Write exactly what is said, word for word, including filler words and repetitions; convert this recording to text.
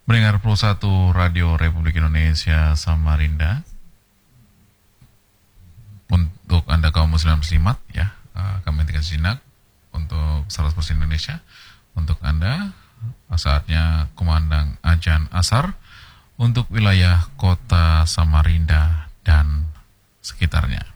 Mendengar Pro satu Radio Republik Indonesia Samarinda. Untuk Anda kaum muslim muslimat ya, uh, kami tinggal sinak untuk seratus persen Indonesia. Untuk Anda saatnya kumandang azan asar untuk wilayah kota Samarinda dan sekitarnya.